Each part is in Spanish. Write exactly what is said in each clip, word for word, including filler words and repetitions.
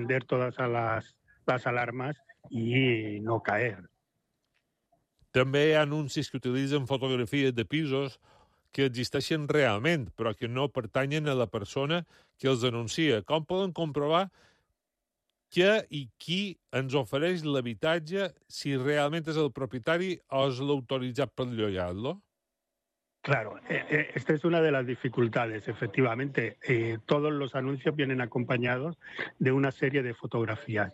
encender todas las, las alarmas i no caer. També hi ha anuncis que utilitzen fotografies de pisos que existeixen realment, però que no pertanyen a la persona que els anuncia. Com poden comprovar què i qui ens ofereix l'habitatge, si realment és el propietari o és l'autoritzat per llogar-lo? Claro, eh, esta es una de las dificultades, efectivamente. Eh, todos los anuncios vienen acompañados de una serie de fotografías.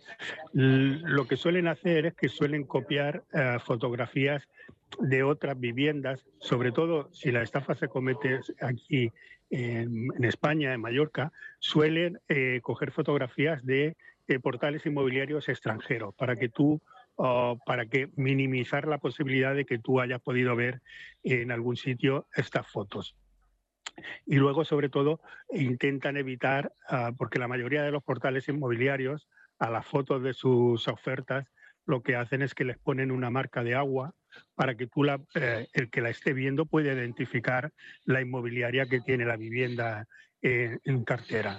L lo que suelen hacer es que suelen copiar eh, fotografías de otras viviendas, sobre todo si la estafa se comete aquí en, en España, en Mallorca, suelen eh, coger fotografías de eh, portales inmobiliarios extranjeros para que tú o para que minimizar la posibilidad de que tú hayas podido ver en algún sitio estas fotos. Y luego, sobre todo, intentan evitar, uh, porque la mayoría de los portales inmobiliarios, a las fotos de sus ofertas, lo que hacen es que les ponen una marca de agua para que tú, la, eh, el que la esté viendo, pueda identificar la inmobiliaria que tiene la vivienda eh, en cartera.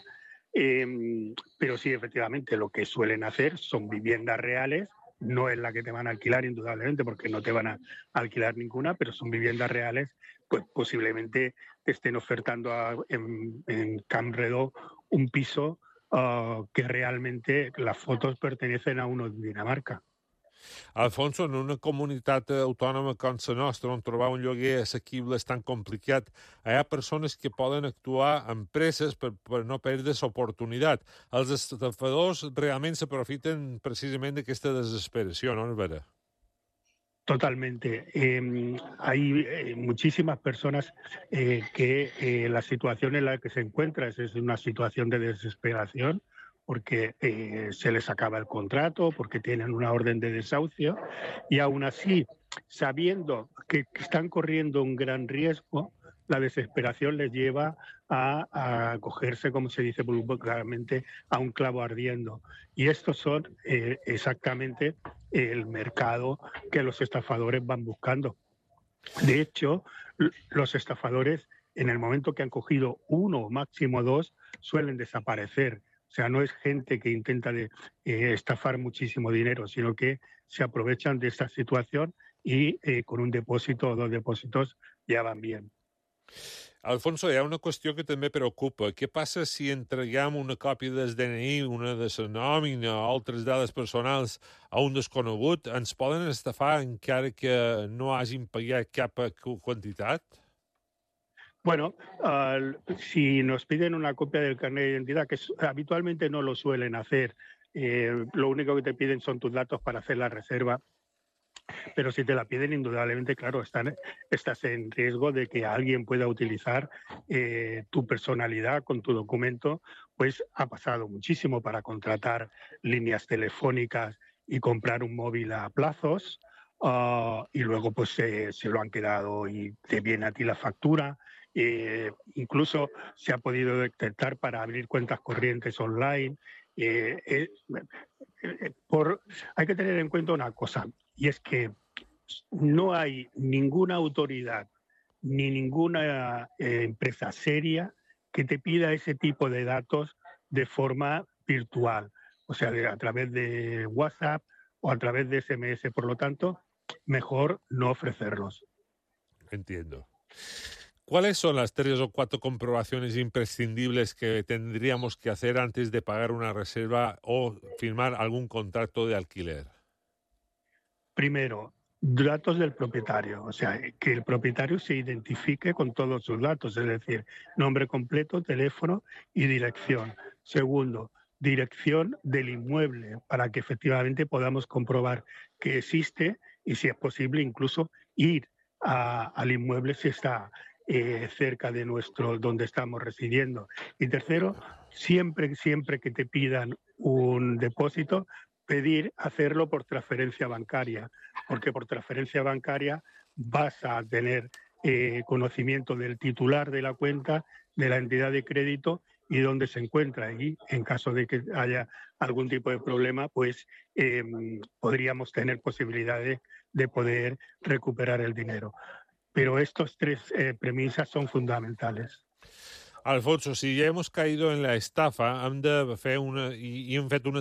Eh, pero sí, efectivamente, lo que suelen hacer son viviendas reales. No es la que te van a alquilar, indudablemente, porque no te van a alquilar ninguna, pero son viviendas reales, pues posiblemente te estén ofertando a, en, en Camp Redó un piso uh, que realmente las fotos pertenecen a uno de Dinamarca. Alfonso, en una comunitat autònoma com la nostra, on trobar un lloguer assequible és tan complicat, hi ha persones que poden actuar amb presses per, per no perdre l'oportunitat. Els estafadors realment s'aprofiten precisament d'aquesta desesperació, no és vera? Totalmente. Eh, hay eh, muchísimas personas eh, que eh, la situación en la que se encuentra es, es una situación de desesperación, porque eh, se les acaba el contrato, porque tienen una orden de desahucio, y aún así, sabiendo que, que están corriendo un gran riesgo, la desesperación les lleva a, a cogerse, como se dice vulgarmente, a un clavo ardiendo. Y estos son eh, exactamente el mercado que los estafadores van buscando. De hecho, los estafadores, en el momento que han cogido uno o máximo dos, suelen desaparecer. O sea, no es gente que intenta de, eh, estafar muchísimo dinero, sino que se aprovechan de esta situación y eh, con un depósito o dos depósitos ya van bien. Alfonso, hi ha una qüestió que també preocupa. Què passa si entreguem una còpia del D N I, una de la nòmina o altres dades personals a un desconegut? Ens poden estafar encara que no hagin pagat cap quantitat? Bueno, uh, si nos piden una copia del carnet de identidad, que habitualmente no lo suelen hacer, eh, lo único que te piden son tus datos para hacer la reserva, pero si te la piden, indudablemente, claro, están, estás en riesgo de que alguien pueda utilizar eh, tu personalidad con tu documento. Pues ha pasado muchísimo para contratar líneas telefónicas y comprar un móvil a plazos, uh, y luego pues eh, se lo han quedado y te viene a ti la factura. Eh, incluso se ha podido detectar para abrir cuentas corrientes online. Eh, eh, eh, por, hay que tener en cuenta una cosa, y es que no hay ninguna autoridad ni ninguna eh, empresa seria que te pida ese tipo de datos de forma virtual, o sea, de, a través de WhatsApp o a través de S M S. Por lo tanto, mejor no ofrecerlos. Entiendo. ¿Cuáles son las tres o cuatro comprobaciones imprescindibles que tendríamos que hacer antes de pagar una reserva o firmar algún contrato de alquiler? Primero, datos del propietario, o sea, que el propietario se identifique con todos sus datos, es decir, nombre completo, teléfono y dirección. Segundo, dirección del inmueble, para que efectivamente podamos comprobar que existe y, si es posible, incluso ir a, al inmueble si está eh, cerca de nuestro, donde estamos residiendo. Y tercero, siempre, siempre que te pidan un depósito, pedir hacerlo por transferencia bancaria, porque por transferencia bancaria vas a tener eh, conocimiento del titular de la cuenta, de la entidad de crédito y dónde se encuentra. Y en caso de que haya algún tipo de problema, pues eh, podríamos tener posibilidades de poder recuperar el dinero. Pero estas tres eh, premisas son fundamentales. Alfonso, si ya hemos caído en la estafa, hem de fer una, i, i hem fet una